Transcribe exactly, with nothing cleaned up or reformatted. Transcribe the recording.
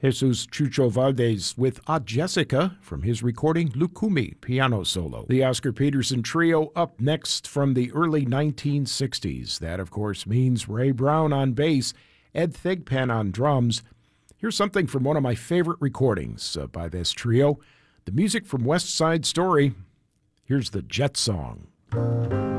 Jesus Chucho Valdez with Aunt Jessica from his recording Lucumi piano solo. The Oscar Peterson Trio up next from the early nineteen sixties. That, of course, means Ray Brown on bass, Ed Thigpen on drums. Here's something from one of my favorite recordings uh, by this trio, the music from West Side Story. Here's the Jet Song.